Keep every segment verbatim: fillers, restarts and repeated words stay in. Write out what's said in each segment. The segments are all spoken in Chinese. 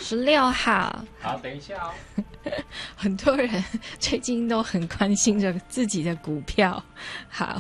十六号。 好，等一下哦。 很多人最近都很关心着自己的股票。好，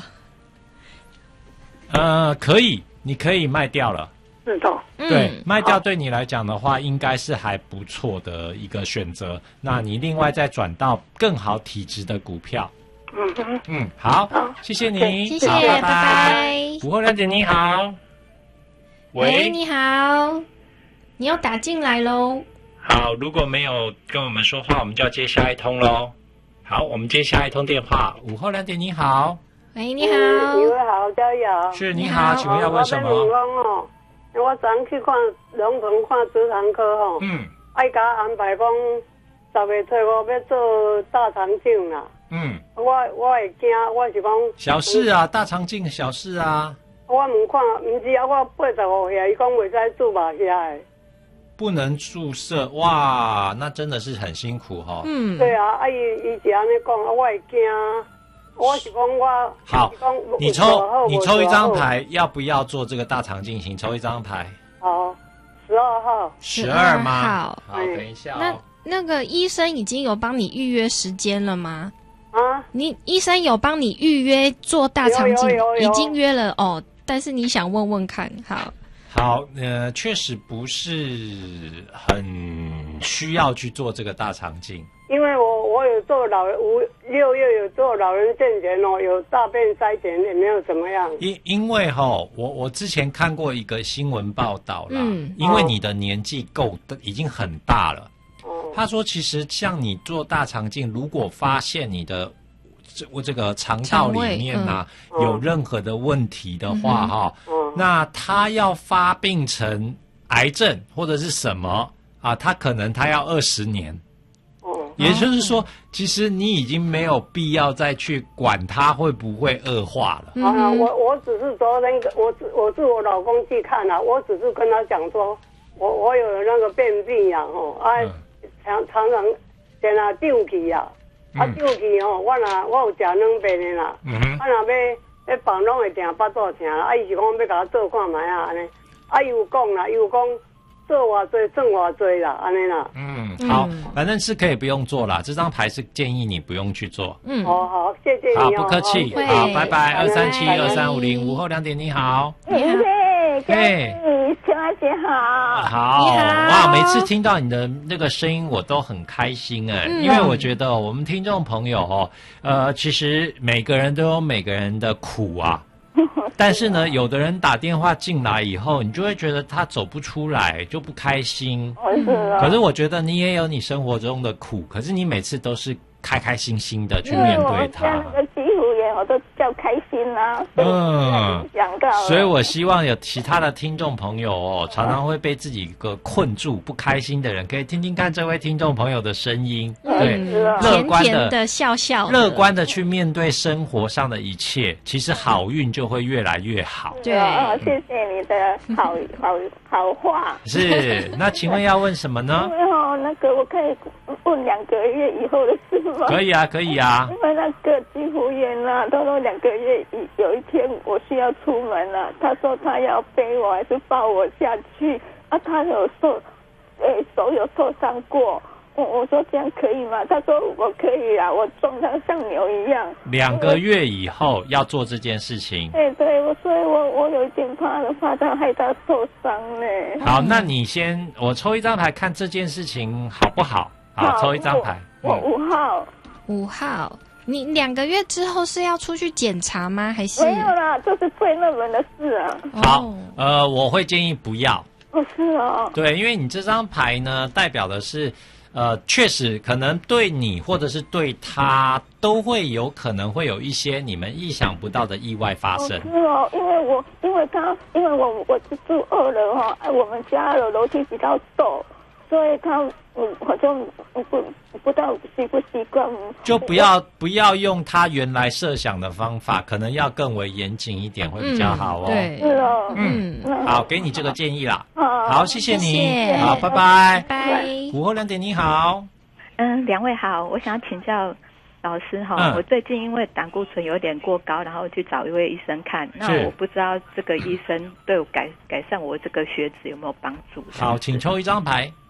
呃，可以，你可以卖掉了。 是的。 对， 嗯， 卖掉对你来讲的话，应该是还不错的一个选择。那你另外再转到更好体质的股票。 嗯哼。 嗯，好，谢谢你， 谢谢， 好拜拜拜。 午后亮姐你好。 喂，你好，你又打进来喽。 好，如果没有跟我们说话，我们就要接下一通喽。好，我们接下一通电话。午后亮姐你好。 喂，你好。 你好，加油。 是你好，请问要问什么？ 我要问哦，我昨去看龙屯看直肠科吼， 嗯， 爱甲安排讲十月初五要做大肠镜啦。 嗯， 我我会惊，我是讲小事啊，大肠镜小事啊， 我唔看，唔是啊，我八十五岁，伊讲袂使注麻遐的。 不能注射，哇，那真的是很辛苦哈、哦。 嗯， 对啊，啊伊伊是安尼讲，啊我会惊，我是讲我好是讲你抽你抽一张牌，要不要做这个大肠镜？请抽一张牌。 好，十二号。 十二吗？ 号好，等一下那哦。 那个医生已经有帮你预约时间了吗？ 啊， 你医生有帮你预约做大肠镜， 有有有有已经约了哦。但是你想问问看，好， 好，呃，确实不是很需要去做这个大肠镜。 因为我我有做老人五六月有做老人健检哦，有大便筛检也没有怎么样。 因因为哈、哦，我我之前看过一个新闻报道啦， 嗯因为你的年纪够的已经很大了。 哦， 他说，其实像你做大肠镜，如果发现你的这我这个肠道里面啊、 嗯、 有任何的问题的话，哈、 嗯， 那他要发病成癌症或者是什么啊，他可能他要二十年。 哦， 也就是说，其实你已经没有必要再去管它会不会恶化了。 啊， 嗯我我只是昨天我只我是我老公去看了、啊，我只是跟他讲说，我我有那个便秘呀、啊，吼，啊， 嗯常常常在那丢去呀，啊丢去吼，我若我有食两遍的啦， 嗯哼， 啊若要要放拢会定巴肚疼啦，啊伊是讲要甲我做看卖啊安尼，啊伊有讲啦，伊有讲做偌济算偌济啦，安尼啦。 嗯，好，反正是可以不用做啦。这张牌是建议你不用去做。 嗯， 好好，谢谢好， 你哦。 不客气。 会好，拜拜。二三七拜拜二三五零，午后两点，你好。 嘿嘿， 嘿小阿姐好。 好， 你好哇！每次听到你的那个声音，我都很开心哎， 嗯因为我觉得我们听众朋友哦，呃，其实每个人都有每个人的苦啊。但是呢，有的人打电话进来以后，你就会觉得他走不出来，就不开心。 我是啊。 可是我觉得你也有你生活中的苦，可是你每次都是开开心心的去面对它。 像那个肌肤炎，我都叫开心啦、啊。 嗯， 想到了。 所以我希望有其他的听众朋友哦，常常会被自己一个困住、不开心的人，可以听听看这位听众朋友的声音，对， 嗯乐甜观的、 甜的笑笑的， 乐观的去面对生活上的一切，其实好运就会越来越好。 对哦，谢谢你的好好好话。 是，那请问要问什么呢因？为哦，那个我可以问两个月以后的事吗？ 可以啊，可以啊。 因为那个肌肤炎啊，他说两个月以有一天我需要出门了、啊，他说他要背我还是抱我下去啊？他有受，诶、欸、手有受伤过。我我说这样可以吗？他说我可以啊，我撞他像牛一样。 两个月以后要做这件事情。 对对，我所以我我有一点怕的，怕他害他受伤呢。 好，那你先我抽一张牌看这件事情好不好？好，抽一张牌。 我我五号。 五号，你两个月之后是要出去检查吗？还是没有啦，这是最热门的事啊。 好哦， 呃，我会建议不要。 不是哦。 对，因为你这张牌呢，代表的是，呃，确实可能对你或者是对他都会有可能会有一些你们意想不到的意外发生。 是哦，因为我因为他因为我我是住二楼哈、哦，哎，我们家的楼梯比较陡，所以他嗯好像不不知道习不习惯。 就不要不要用他原来设想的方法，可能要更为严谨一点会比较好哦。 嗯、对， 是哦。 嗯， 嗯好，给你这个建议啦。 好， 好，谢谢你。 谢谢好，拜拜。 拜。 午后两点，你好。 嗯，两位好，我想请教老师哈、 嗯， 我最近因为胆固醇有点过高，然后去找一位医生看，那我不知道这个医生对我改改善我这个血脂有没有帮助？ 好，请抽一张牌。